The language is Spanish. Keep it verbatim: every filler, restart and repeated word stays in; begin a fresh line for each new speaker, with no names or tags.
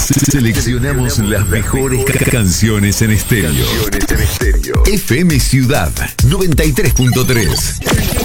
Seleccionamos las mejores ca- canciones en estéreo. F M Ciudad noventa y tres punto tres.